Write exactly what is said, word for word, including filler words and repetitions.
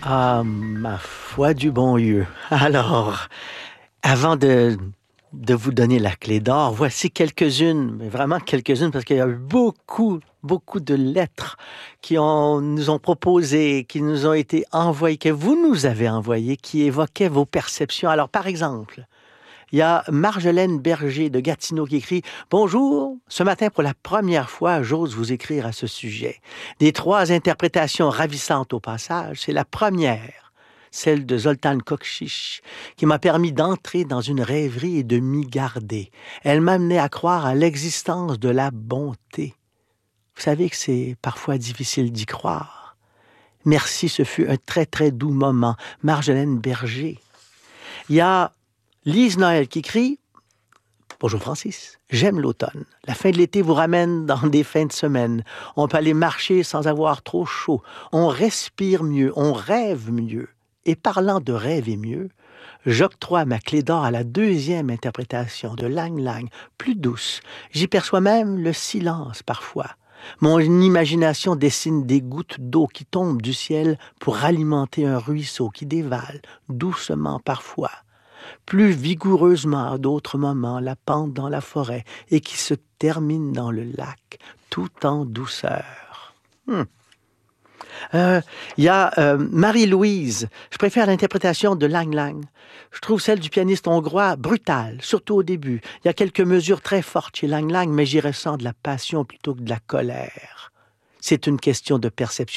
Ah, ma foi du bon Dieu. Alors, avant de, de vous donner la clé d'or, voici quelques-unes, mais vraiment quelques-unes, parce qu'il y a eu beaucoup, beaucoup de lettres qui ont, nous ont proposé, qui nous ont été envoyées, que vous nous avez envoyées, qui évoquaient vos perceptions. Alors, par exemple, il y a Marjolaine Berger de Gatineau qui écrit « Bonjour, ce matin pour la première fois, j'ose vous écrire à ce sujet. Des trois interprétations ravissantes au passage, c'est la première, celle de Zoltán Košič, qui m'a permis d'entrer dans une rêverie et de m'y garder. Elle m'amenait à croire à l'existence de la bonté. Vous savez que c'est parfois difficile d'y croire. Merci, ce fut un très très doux moment. Marjolaine Berger. Il y a Lise Noël qui écrit « Bonjour Francis, j'aime l'automne. La fin de l'été vous ramène dans des fins de semaine. On peut aller marcher sans avoir trop chaud. On respire mieux, on rêve mieux. Et parlant de rêver mieux, j'octroie ma clé d'or à la deuxième interprétation de Lang Lang, plus douce. J'y perçois même le silence parfois. Mon imagination dessine des gouttes d'eau qui tombent du ciel pour alimenter un ruisseau qui dévale, doucement parfois. Plus vigoureusement à d'autres moments, la pente dans la forêt et qui se termine dans le lac, tout en douceur. Hmm. Euh, il y a euh, Marie-Louise. Je préfère l'interprétation de Lang Lang. Je trouve celle du pianiste hongrois brutale, surtout au début. Il y a quelques mesures très fortes chez Lang Lang, mais j'y ressens de la passion plutôt que de la colère. C'est une question de perception.